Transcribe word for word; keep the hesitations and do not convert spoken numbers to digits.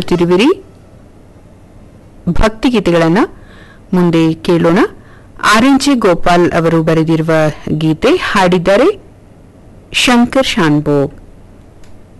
ಕೇಳುತ್ತಿರುವಿರಿ ಭಕ್ತಿಗೀತೆಗಳನ್ನು. ಮುಂದೆ ಕೇಳೋಣ. R N G Gopal ಅವರು ಬರೆದಿರುವ ಗೀತೆ, ಹಾಡಿದ್ದಾರೆ ಶಂಕರ್ ಶಾನ್ಭೋಗ್.